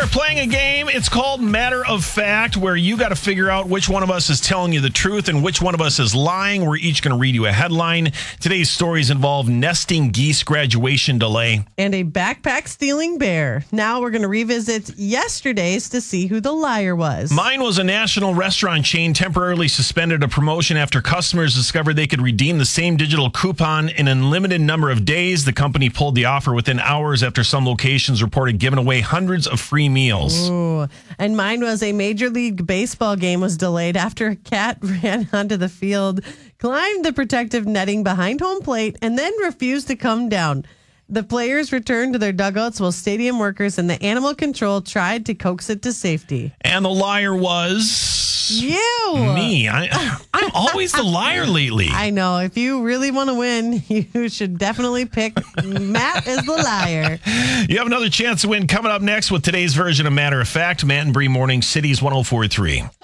playing a game. It's called Matter of Fact, where you got to figure out which one of us is telling you the truth and which one of us is lying. We're each going to read you a headline. Today's stories involve nesting geese graduation delay and a backpack stealing bear. Now we're going to revisit yesterday's to see who the liar was. Mine was a national restaurant chain temporarily suspended a promotion after customers discovered they could redeem the same digital coupon in an unlimited number of days. The company pulled the offer within hours after some locations reported giving away hundreds of free meals. Ooh. And mine was a Major League Baseball game was delayed after a cat ran onto the field, climbed the protective netting behind home plate, and then refused to come down. The players returned to their dugouts while stadium workers and the animal control tried to coax it to safety. And the liar was... You. Me. I'm always the liar lately. I know. If you really want to win, you should definitely pick Matt as the liar. You have another chance to win coming up next with today's version of Matter of Fact. Matt and Bree Morning, Cities 104.3.